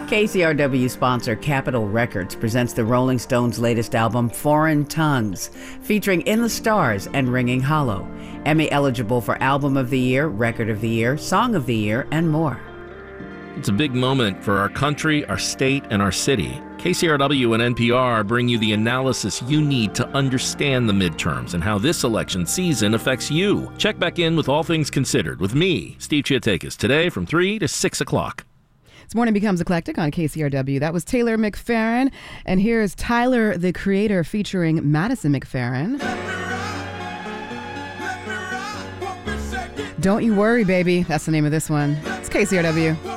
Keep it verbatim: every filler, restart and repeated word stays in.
K C R W sponsor Capitol Records presents the Rolling Stones' latest album, Foreign Tongues, featuring In the Stars and Ringing Hollow. Emmy eligible for Album of the Year, Record of the Year, Song of the Year, and more. It's a big moment for our country, our state, and our city. K C R W and N P R bring you the analysis you need to understand the midterms and how this election season affects you. Check back in with All Things Considered with me, Steve Chiatakis, today from three to six o'clock. This morning becomes eclectic on K C R W. That was Taylor McFerrin. And here's Tyler, the Creator, featuring Madison McFerrin. Don't You Worry, Baby. That's the name of this one. It's K C R W.